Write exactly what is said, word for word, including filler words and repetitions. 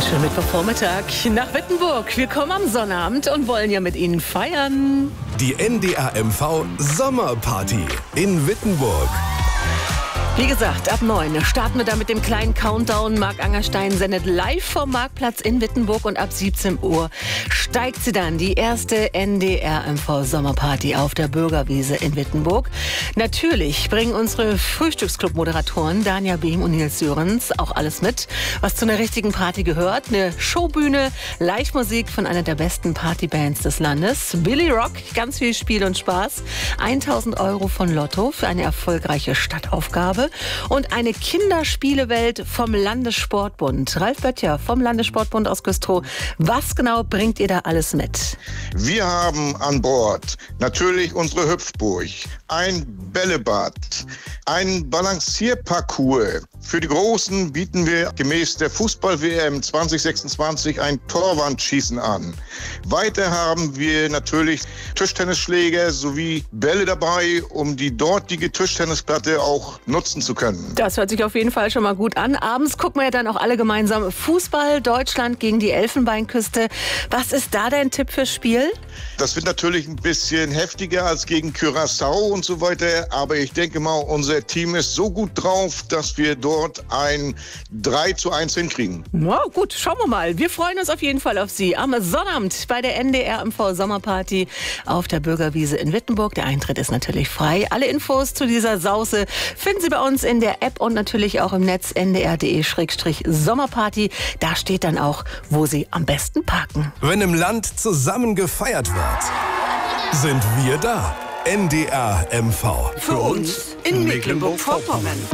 Schönen Mittwochvormittag nach Wittenburg. Wir kommen am Sonnabend und wollen ja mit Ihnen feiern. Die N D R M V Sommerparty in Wittenburg. Wie gesagt, ab neun starten wir da mit dem kleinen Countdown. Marc Angerstein sendet live vom Marktplatz in Wittenburg und ab siebzehn Uhr steigt sie dann, die erste N D R M V Sommerparty auf der Bürgerwiese in Wittenburg. Natürlich bringen unsere Frühstücksclub-Moderatoren Danja Behm und Nils Sörens auch alles mit, was zu einer richtigen Party gehört. Eine Showbühne, Live-Musik von einer der besten Partybands des Landes. Billy Rock, ganz viel Spiel und Spaß. tausend Euro von Lotto für eine erfolgreiche Stadtaufgabe. Und eine Kinderspielewelt vom Landessportbund. Ralf Böttcher vom Landessportbund aus Güstrow. Was genau bringt ihr da alles mit? Wir haben an Bord natürlich unsere Hüpfburg, ein Bällebad, ein Balancierparcours. Für die Großen bieten wir gemäß der Fußball-W M zwanzig sechsundzwanzig ein Torwandschießen an. Weiter haben wir natürlich Tischtennisschläger sowie Bälle dabei, um die dortige Tischtennisplatte auch nutzen zu können. Das hört sich auf jeden Fall schon mal gut an. Abends gucken wir ja dann auch alle gemeinsam Fußball, Deutschland gegen die Elfenbeinküste. Was ist da dein Tipp fürs Spiel? Das wird natürlich ein bisschen heftiger als gegen Curaçao und so weiter, aber ich denke mal, unser Team ist so gut drauf, dass wir dort ein drei zu eins hinkriegen. Na gut, schauen wir mal. Wir freuen uns auf jeden Fall auf Sie am Sonnabend bei der N D R M V Sommerparty auf der Bürgerwiese in Wittenburg. Der Eintritt ist natürlich frei. Alle Infos zu dieser Sause finden Sie bei uns in der App und natürlich auch im Netz n d r punkt d e Schrägstrich Sommerparty. Da steht dann auch, wo Sie am besten parken. Wenn im Land zusammen gefeiert wird, sind wir da. N D R M V. Für uns in Mecklenburg-Vorpommern.